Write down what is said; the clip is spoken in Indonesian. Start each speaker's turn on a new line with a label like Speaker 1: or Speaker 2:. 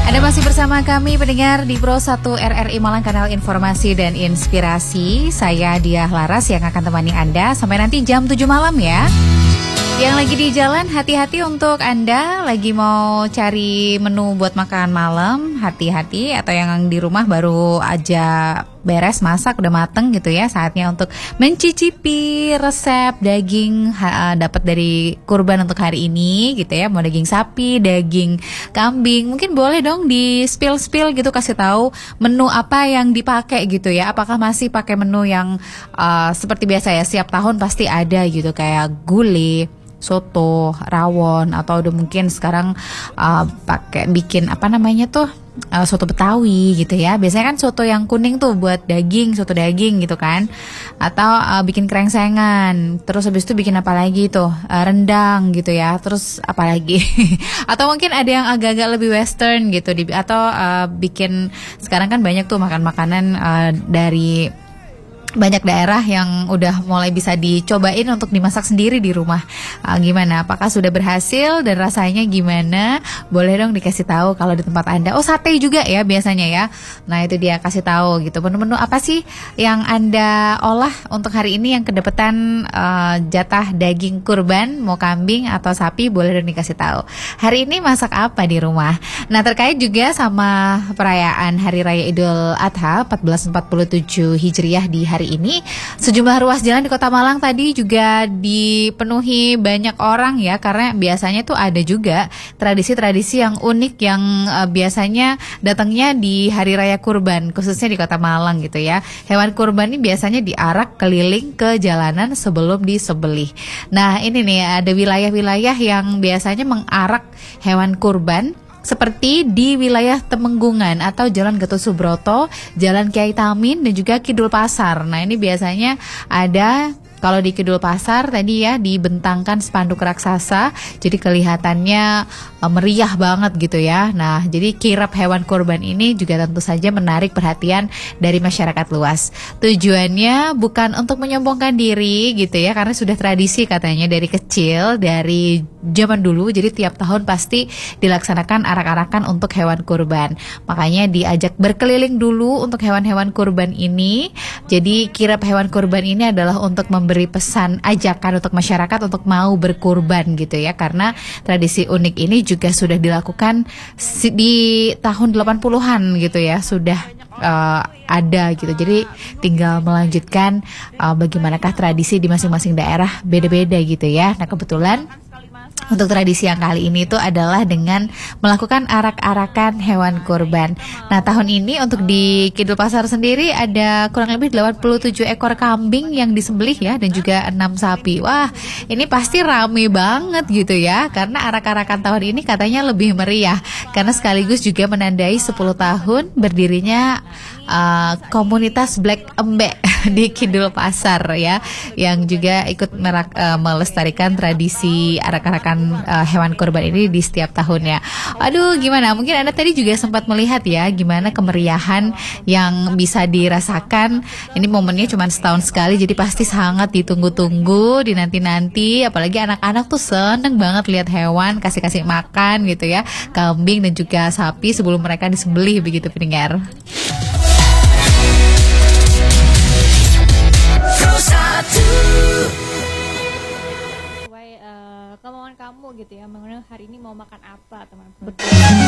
Speaker 1: Anda masih bersama kami pendengar di Pro 1 RRI Malang, kanal informasi dan inspirasi. Saya Diah Laras yang akan temani Anda sampai nanti jam 7 malam ya. Yang lagi di jalan, hati-hati untuk Anda lagi mau cari menu buat makan malam, hati-hati. Atau yang di rumah baru aja beres masak, udah mateng gitu ya, saatnya untuk mencicipi resep daging dapat dari kurban untuk hari ini gitu ya. Mau daging sapi, daging kambing, mungkin boleh dong di spill gitu, kasih tahu menu apa yang dipakai gitu ya. Apakah masih pakai menu yang seperti biasa ya, setiap tahun pasti ada gitu, kayak gulai, soto, rawon, atau udah mungkin sekarang pakai bikin apa namanya tuh, soto Betawi gitu ya. Biasanya kan soto yang kuning tuh buat daging, soto daging gitu kan. Atau bikin krengsengan. Terus habis itu bikin apa lagi tuh, rendang gitu ya. Terus apa lagi? Atau mungkin ada yang agak-agak lebih western gitu. Atau bikin, sekarang kan banyak tuh makan makanan dari banyak daerah yang udah mulai bisa dicobain untuk dimasak sendiri di rumah. Gimana? Apakah sudah berhasil dan rasanya gimana? Boleh dong dikasih tahu kalau di tempat Anda. Oh, sate juga ya biasanya ya. Nah, itu dia, kasih tahu gitu. Menu-menu apa sih yang Anda olah untuk hari ini yang kedapetan jatah daging kurban, mau kambing atau sapi, boleh dong dikasih tahu. Hari ini masak apa di rumah? Nah, terkait juga sama perayaan Hari Raya Idul Adha 1447 Hijriah di hari ini, sejumlah ruas jalan di Kota Malang tadi juga dipenuhi banyak orang ya, karena biasanya tuh ada juga tradisi-tradisi yang unik yang biasanya datangnya di Hari Raya Kurban, khususnya di Kota Malang gitu ya. Hewan kurban ini biasanya diarak keliling ke jalanan sebelum disembelih. Nah, ini nih ada wilayah-wilayah yang biasanya mengarak hewan kurban, seperti di wilayah Temenggungan atau Jalan Gatot Subroto, Jalan Kiai Tamin, dan juga Kidul Pasar. Nah, ini biasanya ada, kalau di Kidul Pasar tadi ya, dibentangkan spanduk raksasa, jadi kelihatannya meriah banget gitu ya. Nah, jadi kirap hewan kurban ini juga tentu saja menarik perhatian dari masyarakat luas. Tujuannya bukan untuk menyombongkan diri gitu ya, karena sudah tradisi katanya dari kecil, dari zaman dulu. Jadi tiap tahun pasti dilaksanakan arak-arakan untuk hewan kurban. Makanya diajak berkeliling dulu untuk hewan-hewan kurban ini. Jadi kirap hewan kurban ini adalah untuk memberi pesan, ajakan untuk masyarakat untuk mau berkurban gitu ya. Karena tradisi unik ini juga sudah dilakukan di tahun 80-an gitu ya, sudah ada gitu. Jadi tinggal melanjutkan bagaimanakah tradisi di masing-masing daerah, beda-beda gitu ya. Nah, kebetulan untuk tradisi yang kali ini itu adalah dengan melakukan arak-arakan hewan kurban. Nah, tahun ini untuk di Kidul Pasar sendiri ada kurang lebih 87 ekor kambing yang disembelih ya, dan juga 6 sapi. Wah, ini pasti rame banget gitu ya, karena arak-arakan tahun ini katanya lebih meriah, karena sekaligus juga menandai 10 tahun berdirinya komunitas Black Embe di Kidul Pasar ya, yang juga ikut melestarikan tradisi arak-arakan hewan kurban ini di setiap tahunnya. Aduh, gimana? Mungkin Anda tadi juga sempat melihat ya, gimana kemeriahan yang bisa dirasakan. Ini momennya cuma setahun sekali, jadi pasti sangat ditunggu-tunggu, dinanti-nanti. Apalagi anak-anak tuh seneng banget lihat hewan, kasih-kasih makan gitu ya, kambing dan juga sapi sebelum mereka disembelih begitu pendengar.
Speaker 2: Sesuai kemauan kamu gitu ya, mengenai hari ini mau makan apa teman-teman. Betul.